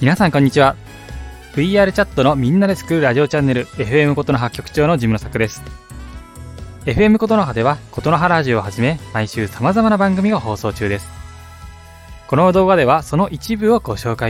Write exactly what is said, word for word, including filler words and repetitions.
皆さんこんにちは。 ブイアール チャットのみんなで作るラジオチャンネル エフエム ことの葉局長のジムの作です。 エフエム ことの葉ではことの葉ラジオをはじめ毎週様々な番組が放送中です。この動画ではその一部をご紹介